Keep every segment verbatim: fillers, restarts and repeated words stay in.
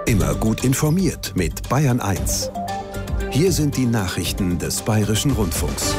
Immer gut informiert mit Bayern eins. Hier sind die Nachrichten des Bayerischen Rundfunks.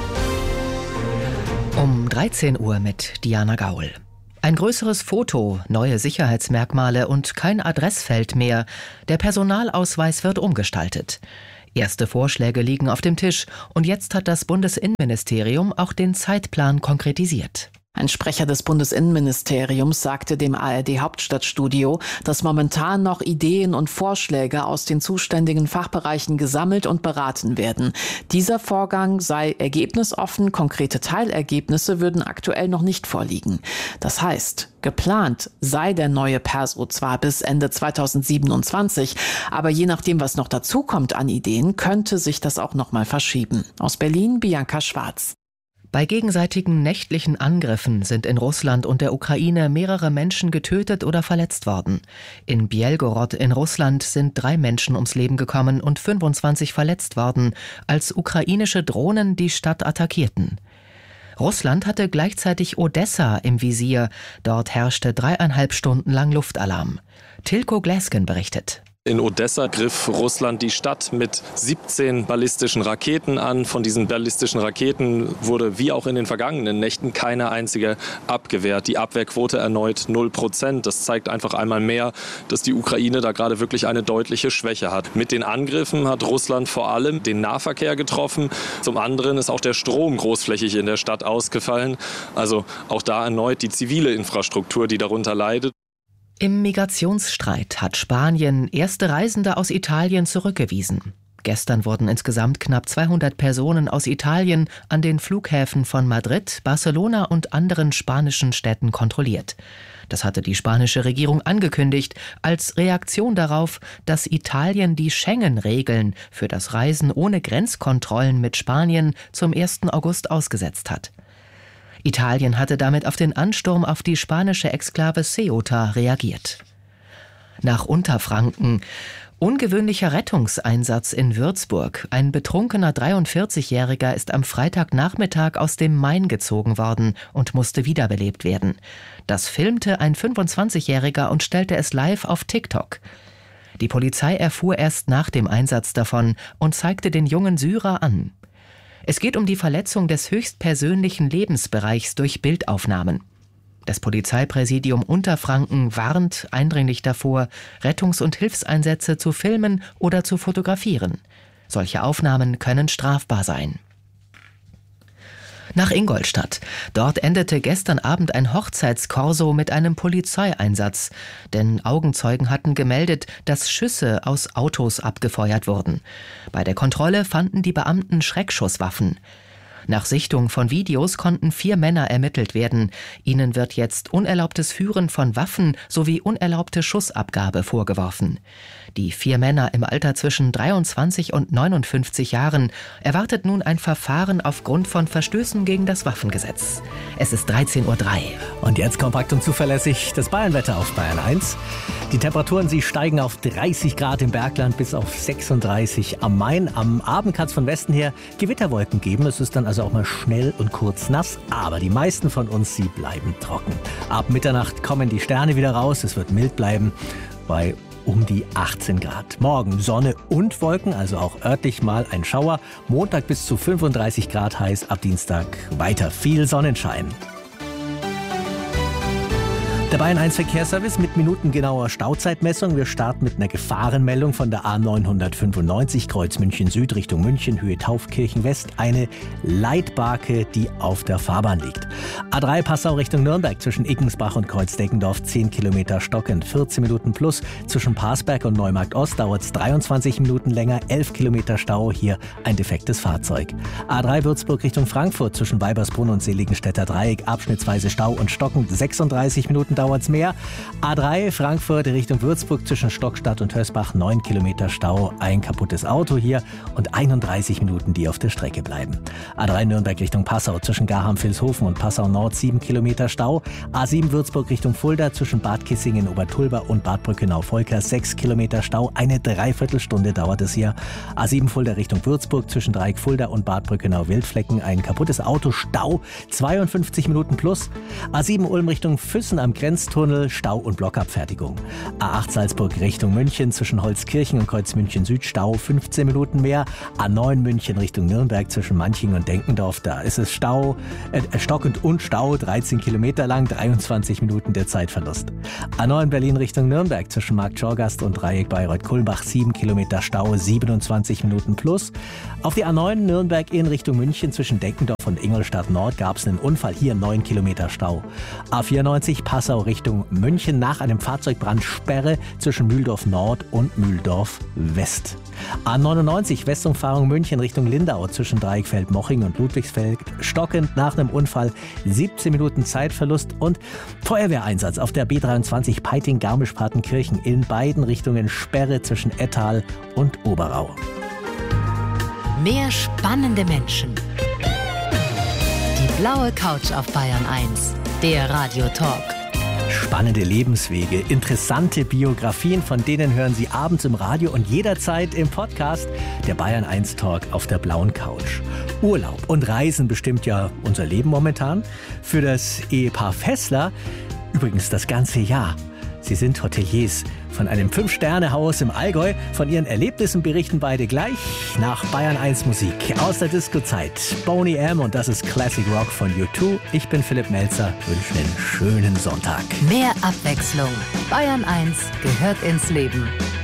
Um dreizehn Uhr mit Diana Gaul. Ein größeres Foto, neue Sicherheitsmerkmale und kein Adressfeld mehr. Der Personalausweis wird umgestaltet. Erste Vorschläge liegen auf dem Tisch und jetzt hat das Bundesinnenministerium auch den Zeitplan konkretisiert. Ein Sprecher des Bundesinnenministeriums sagte dem A R D-Hauptstadtstudio, dass momentan noch Ideen und Vorschläge aus den zuständigen Fachbereichen gesammelt und beraten werden. Dieser Vorgang sei ergebnisoffen, konkrete Teilergebnisse würden aktuell noch nicht vorliegen. Das heißt, geplant sei der neue Perso zwar bis Ende zweitausendsiebenundzwanzig, aber je nachdem, was noch dazukommt an Ideen, könnte sich das auch noch mal verschieben. Aus Berlin, Bianca Schwarz. Bei gegenseitigen nächtlichen Angriffen sind in Russland und der Ukraine mehrere Menschen getötet oder verletzt worden. In Bjelgorod in Russland sind drei Menschen ums Leben gekommen und fünfundzwanzig verletzt worden, als ukrainische Drohnen die Stadt attackierten. Russland hatte gleichzeitig Odessa im Visier. Dort herrschte dreieinhalb Stunden lang Luftalarm. Tilko Gläsken berichtet. In Odessa griff Russland die Stadt mit siebzehn ballistischen Raketen an. Von diesen ballistischen Raketen wurde wie auch in den vergangenen Nächten keine einzige abgewehrt. Die Abwehrquote erneut null Prozent. Das zeigt einfach einmal mehr, dass die Ukraine da gerade wirklich eine deutliche Schwäche hat. Mit den Angriffen hat Russland vor allem den Nahverkehr getroffen. Zum anderen ist auch der Strom großflächig in der Stadt ausgefallen. Also auch da erneut die zivile Infrastruktur, die darunter leidet. Im Migrationsstreit hat Spanien erste Reisende aus Italien zurückgewiesen. Gestern wurden insgesamt knapp zweihundert Personen aus Italien an den Flughäfen von Madrid, Barcelona und anderen spanischen Städten kontrolliert. Das hatte die spanische Regierung angekündigt, als Reaktion darauf, dass Italien die Schengen-Regeln für das Reisen ohne Grenzkontrollen mit Spanien zum ersten August ausgesetzt hat. Italien hatte damit auf den Ansturm auf die spanische Exklave Ceuta reagiert. Nach Unterfranken. Ungewöhnlicher Rettungseinsatz in Würzburg. Ein betrunkener dreiundvierzigjähriger ist am Freitagnachmittag aus dem Main gezogen worden und musste wiederbelebt werden. Das filmte ein fünfundzwanzigjähriger und stellte es live auf TikTok. Die Polizei erfuhr erst nach dem Einsatz davon und zeigte den jungen Syrer an. Es geht um die Verletzung des höchstpersönlichen Lebensbereichs durch Bildaufnahmen. Das Polizeipräsidium Unterfranken warnt eindringlich davor, Rettungs- und Hilfseinsätze zu filmen oder zu fotografieren. Solche Aufnahmen können strafbar sein. Nach Ingolstadt. Dort endete gestern Abend ein Hochzeitskorso mit einem Polizeieinsatz. Denn Augenzeugen hatten gemeldet, dass Schüsse aus Autos abgefeuert wurden. Bei der Kontrolle fanden die Beamten Schreckschusswaffen. Nach Sichtung von Videos konnten vier Männer ermittelt werden. Ihnen wird jetzt unerlaubtes Führen von Waffen sowie unerlaubte Schussabgabe vorgeworfen. Die vier Männer im Alter zwischen dreiundzwanzig und neunundfünfzig Jahren erwartet nun ein Verfahren aufgrund von Verstößen gegen das Waffengesetz. Es ist dreizehn Uhr drei. Und jetzt kompakt und zuverlässig das Bayernwetter auf Bayern eins. Die Temperaturen, sie steigen auf dreißig Grad im Bergland bis auf sechsunddreißig am Main. Am Abend kann es von Westen her Gewitterwolken geben. Es ist dann also auch mal schnell und kurz nass. Aber die meisten von uns, sie bleiben trocken. Ab Mitternacht kommen die Sterne wieder raus. Es wird mild bleiben bei um die achtzehn Grad. Morgen Sonne und Wolken, also auch örtlich mal ein Schauer. Montag bis zu fünfunddreißig Grad heiß, ab Dienstag weiter viel Sonnenschein. Der Bayern eins Verkehrsservice mit minutengenauer Stauzeitmessung. Wir starten mit einer Gefahrenmeldung von der A neunhundertfünfundneunzig Kreuz München Süd Richtung München, Höhe Taufkirchen West. Eine Leitbarke, die auf der Fahrbahn liegt. A drei Passau Richtung Nürnberg zwischen Iggensbach und Kreuzdeckendorf zehn Kilometer stockend, vierzehn Minuten plus. Zwischen Parsberg und Neumarkt Ost dauert es dreiundzwanzig Minuten länger, elf Kilometer Stau, hier ein defektes Fahrzeug. A drei Würzburg Richtung Frankfurt zwischen Weibersbrunn und Seligenstädter Dreieck, abschnittsweise Stau und stockend, sechsunddreißig Minuten dauert es mehr. A drei Frankfurt Richtung Würzburg zwischen Stockstadt und Hösbach, neun Kilometer Stau, ein kaputtes Auto hier und einunddreißig Minuten, die auf der Strecke bleiben. A drei Nürnberg Richtung Passau zwischen Garham-Vilshofen und Passau Nord, sieben Kilometer Stau. A sieben Würzburg Richtung Fulda zwischen Bad Kissingen, Obertulba und Bad Brückenau-Volkers, sechs Kilometer Stau, eine Dreiviertelstunde dauert es hier. A sieben Fulda Richtung Würzburg zwischen Dreieck Fulda und Bad Brückenau-Wildflecken, ein kaputtes Auto, Stau, zweiundfünfzig Minuten plus. A sieben Ulm Richtung Füssen am Grenz Grenztunnel, Stau und Blockabfertigung. A acht Salzburg Richtung München zwischen Holzkirchen und Kreuzmünchen Süd, Stau fünfzehn Minuten mehr. A neun München Richtung Nürnberg zwischen Manching und Denkendorf, da ist es Stau, äh, stockend und Stau, dreizehn Kilometer lang, dreiundzwanzig Minuten der Zeitverlust. A neun Berlin Richtung Nürnberg zwischen Marktschorgast und Dreieck Bayreuth-Kulmbach, sieben Kilometer Stau, siebenundzwanzig Minuten plus. Auf die A neun Nürnberg in Richtung München zwischen Denkendorf und Ingolstadt Nord gab es einen Unfall, hier neun Kilometer Stau. A vierundneunzig Passau Richtung München nach einem Fahrzeugbrand Sperre zwischen Mühldorf Nord und Mühldorf West. A neunundneunzig Westumfahrung München Richtung Lindau zwischen Dreieckfeld-Moching und Ludwigsfeld stockend nach einem Unfall, siebzehn Minuten Zeitverlust und Feuerwehreinsatz auf der B dreiundzwanzig Peiting-Garmisch-Partenkirchen in beiden Richtungen Sperre zwischen Ettal und Oberau. Mehr spannende Menschen. Die blaue Couch auf Bayern eins, der Radio-Talk. Spannende Lebenswege, interessante Biografien, von denen hören Sie abends im Radio und jederzeit im Podcast, der Bayern eins Talk auf der blauen Couch. Urlaub und Reisen bestimmt ja unser Leben momentan. Für das Ehepaar Fessler übrigens das ganze Jahr. Sie sind Hoteliers von einem Fünf-Sterne-Haus im Allgäu. Von ihren Erlebnissen berichten beide gleich nach Bayern eins Musik aus der Disco-Zeit. Boney M. und das ist Classic Rock von U zwei. Ich bin Philipp Melzer, wünsche einen schönen Sonntag. Mehr Abwechslung. Bayern eins gehört ins Leben.